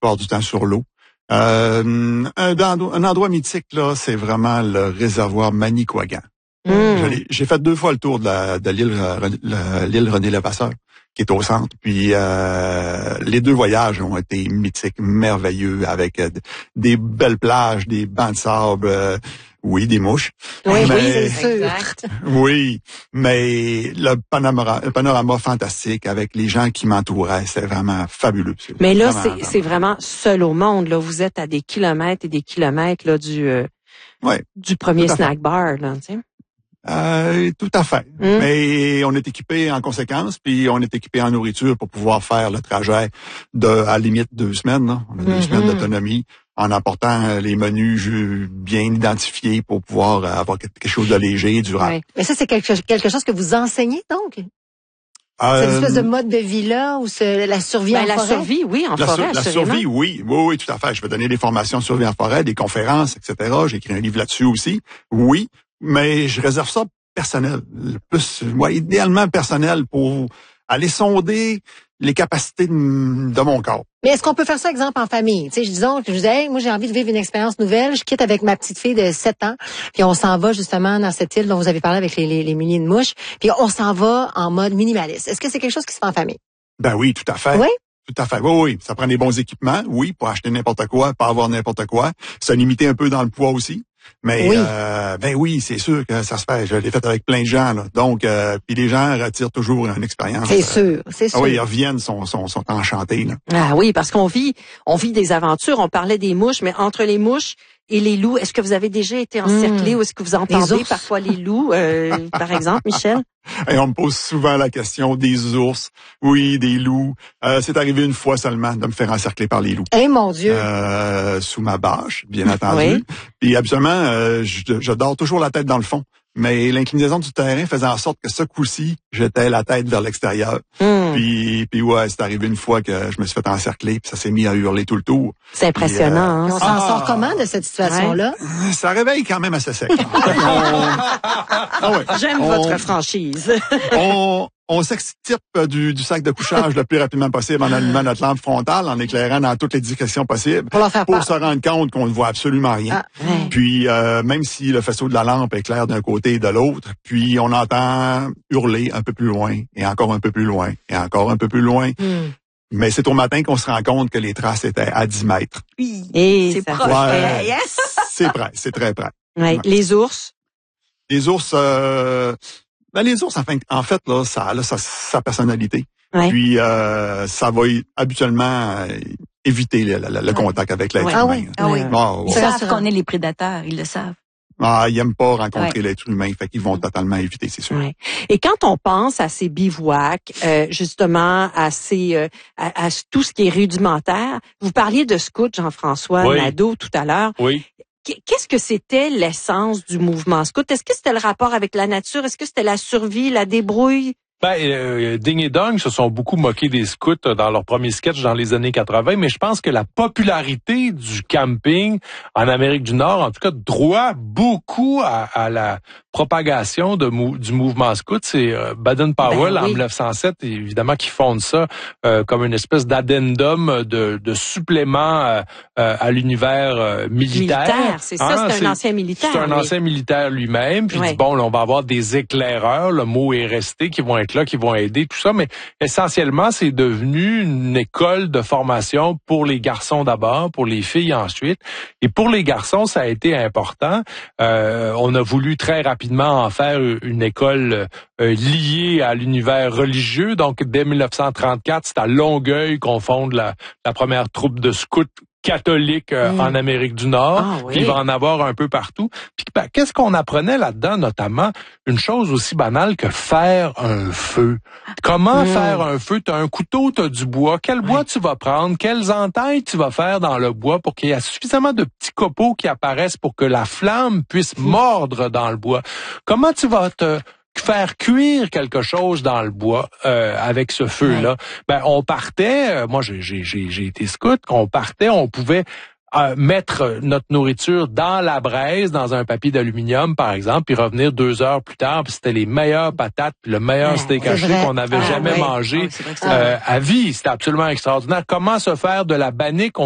plupart du temps sur l'eau. Un endroit mythique, là, c'est vraiment le réservoir Manicouagan. J'ai fait 2 fois le tour de l'île René-Levasseur, qui est au centre. Puis les 2 voyages ont été mythiques, merveilleux, avec des belles plages, des bancs de sable, oui, des mouches. Oui, mais, c'est exact. Oui, mais le panorama fantastique avec les gens qui m'entouraient, c'est vraiment fabuleux. Mais là, c'est vraiment seul au monde. Là, vous êtes à des kilomètres et des kilomètres là du premier snack bar, là, tu sais. Tout à fait. Mais on est équipé en conséquence, puis on est équipé en nourriture pour pouvoir faire le trajet à la limite 2 semaines. Là. On a 2 semaines d'autonomie en apportant les menus bien identifiés pour pouvoir avoir quelque chose de léger et durable. Oui. Mais ça, c'est quelque chose que vous enseignez, donc? Cette espèce de mode de vie-là ou la survie en forêt? La survie, oui, en forêt, la survie, oui, tout à fait. Je vais donner des formations de survie en forêt, des conférences, etc. J'ai écrit un livre là-dessus aussi. Oui, mais je réserve ça personnel. Idéalement personnel pour aller sonder les capacités de mon corps. Mais est-ce qu'on peut faire ça, exemple, en famille? Tu sais, disons que je disais, hey, moi, j'ai envie de vivre une expérience nouvelle. Je quitte avec ma petite fille de 7 ans. Puis on s'en va, justement, dans cette île dont vous avez parlé avec les milliers de mouches. Puis on s'en va en mode minimaliste. Est-ce que c'est quelque chose qui se fait en famille? Ben oui, tout à fait. Oui? Tout à fait. Oui. Ça prend des bons équipements. Oui, pour acheter n'importe quoi, pas avoir n'importe quoi. Se limiter un peu dans le poids aussi. Mais oui, c'est sûr que ça se fait. Je l'ai fait avec plein de gens, là. Donc, puis les gens retirent toujours une expérience. C'est sûr. Ah oui, ils reviennent, sont enchantés, là. Ah oui, parce qu'on vit des aventures. On parlait des mouches, mais entre les mouches et les loups, est-ce que vous avez déjà été encerclé ou est-ce que vous entendez parfois les loups, par exemple, Michel? Et on me pose souvent la question des ours, oui, des loups. C'est arrivé une fois seulement de me faire encercler par les loups. Eh mon Dieu! Sous ma bâche, bien entendu. Puis absolument, je dors toujours la tête dans le fond. Mais l'inclinaison du terrain faisait en sorte que ce coup-ci, j'étais la tête vers l'extérieur. Puis ouais, c'est arrivé une fois que je me suis fait encercler, puis ça s'est mis à hurler tout le tour. C'est impressionnant. On s'en sort comment de cette situation-là? Ça réveille quand même assez sec. J'aime votre franchise. On s'extirpe du sac de couchage le plus rapidement possible en allumant notre lampe frontale, en éclairant dans toutes les directions possibles, pour se rendre compte qu'on ne voit absolument rien. Puis même si le faisceau de la lampe éclaire d'un côté et de l'autre, puis on entend hurler un peu plus loin, et encore un peu plus loin, et encore un peu plus loin. Mais c'est au matin qu'on se rend compte que les traces étaient à 10 mètres. Oui, et c'est proche. C'est près, c'est très près. Ouais. Les ours? Les ours... les ours, en fait, là, ça a sa personnalité. Ouais. Puis, ça va habituellement éviter le contact avec l'être humain. Ils savent qu'on est les prédateurs, ils le savent. Ils aiment pas rencontrer l'être humain, fait qu'ils vont totalement éviter, c'est sûr. Ouais. Et quand on pense à ces bivouacs, justement, à tout ce qui est rudimentaire, vous parliez de scout, Jean-François Nadeau, tout à l'heure. Oui. Qu'est-ce que c'était l'essence du mouvement scout? Est-ce que c'était le rapport avec la nature? Est-ce que c'était la survie, la débrouille? Ding et Dong se sont beaucoup moqués des scouts dans leur premier sketch dans les années 80, mais je pense que la popularité du camping en Amérique du Nord, en tout cas, doit beaucoup à la propagation du mouvement scout. C'est Baden-Powell en 1907, évidemment, qui fonde ça comme une espèce d'addendum de supplément à l'univers militaire. C'est ça, c'est un ancien militaire. C'est un ancien militaire lui-même. Puis il dit, bon, là, on va avoir des éclaireurs, le mot est resté, qui vont être là, qui vont aider, tout ça. Mais essentiellement, c'est devenu une école de formation pour les garçons d'abord, pour les filles ensuite. Et pour les garçons, ça a été important. On a voulu très rapidement en faire une école liée à l'univers religieux. Donc, dès 1934, c'est à Longueuil qu'on fonde la première troupe de scouts catholique en Amérique du Nord. Puis il va en avoir un peu partout. Puis qu'est-ce qu'on apprenait là-dedans, notamment? Une chose aussi banale que faire un feu. Comment faire un feu? Tu as un couteau, tu as du bois. Quel bois tu vas prendre? Quelles entailles tu vas faire dans le bois pour qu'il y ait suffisamment de petits copeaux qui apparaissent pour que la flamme puisse mordre dans le bois? Comment tu vas te faire cuire quelque chose dans le bois avec ce feu-là? On partait, moi j'ai été scout, on pouvait mettre notre nourriture dans la braise, dans un papier d'aluminium, par exemple, puis revenir 2 heures plus tard, puis c'était les meilleures patates, puis le meilleur steak haché qu'on avait jamais mangé à vie. C'était absolument extraordinaire. Comment se faire de la bannique?